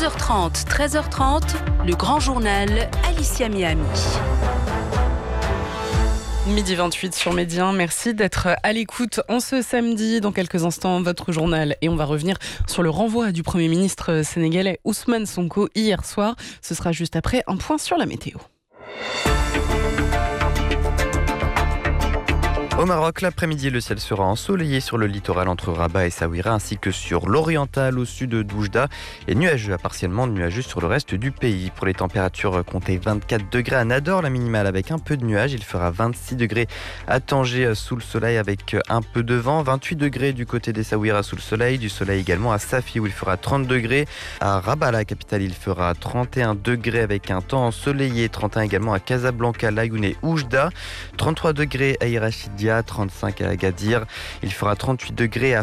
11h30, 13h30, le grand journal Alicia Miami. Midi 28 sur Média, merci d'être à l'écoute en ce samedi. Dans quelques instants, votre journal et on va revenir sur le renvoi du Premier ministre sénégalais Ousmane Sonko hier soir. Ce sera juste après un point sur la météo. Au Maroc, l'après-midi, le ciel sera ensoleillé sur le littoral entre Rabat et Essaouira ainsi que sur l'oriental au sud d'Oujda et nuageux à partiellement nuageux sur le reste du pays. Pour les températures, comptez 24 degrés à Nador, la minimale avec un peu de nuages. Il fera 26 degrés à Tanger sous le soleil avec un peu de vent. 28 degrés du côté d'Essaouira sous le soleil. Du soleil également à Safi où il fera 30 degrés. À Rabat, la capitale, il fera 31 degrés avec un temps ensoleillé. 31 également à Casablanca, Layoune, Oujda. 33 degrés à Irachid, 35 à Agadir. Il fera 38 degrés à